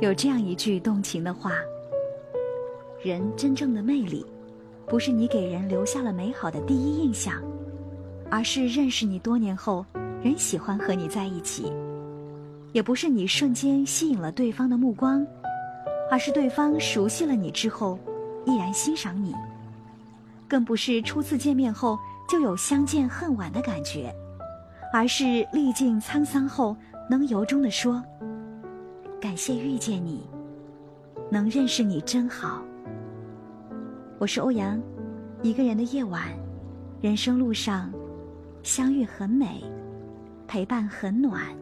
有这样一句动情的话：人真正的魅力，不是你给人留下了美好的第一印象，而是认识你多年后，人喜欢和你在一起；也不是你瞬间吸引了对方的目光，而是对方熟悉了你之后，依然欣赏你；更不是初次见面后就有相见恨晚的感觉，而是历尽沧桑后能由衷地说：感谢遇见你，能认识你真好。我是欧阳，一个人的夜晚，人生路上，相遇很美，陪伴很暖。